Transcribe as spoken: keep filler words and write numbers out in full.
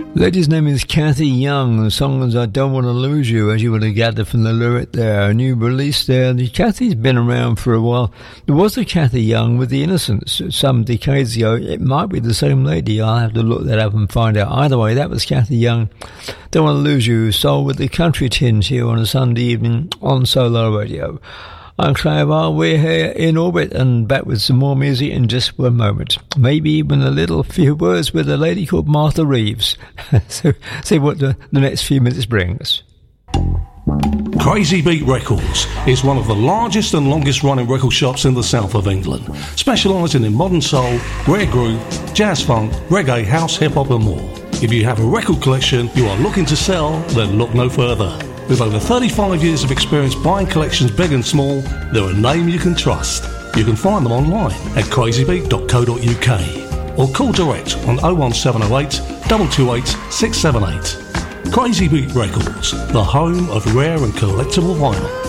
Lady's name is Kathy Young. The song is I Don't Want to Lose You, as you would have gathered from the lyric there. A new release there. The Kathy's been around for a while. There was a Kathy Young with The Innocents some decades ago. It might be the same lady. I'll have to look that up and find out. Either way, that was Kathy Young. Don't Want to Lose You, soul with the country tinge here on a Sunday evening on Solar Radio. I'm Clover, we're here in orbit and back with some more music in just one moment. Maybe even a little few words with a lady called Martha Reeves. So see what the, the next few minutes bring us. Crazy Beat Records is one of the largest and longest running record shops in the south of England, specialising in modern soul, rare groove, jazz funk, reggae, house, hip hop and more. If you have a record collection you are looking to sell, then look no further. With over thirty-five years of experience buying collections big and small, they're a name you can trust. You can find them online at crazy beat dot co dot uk or call direct on oh one seven oh eight, two two eight, six seven eight. Crazy Beat Records, the home of rare and collectible vinyl.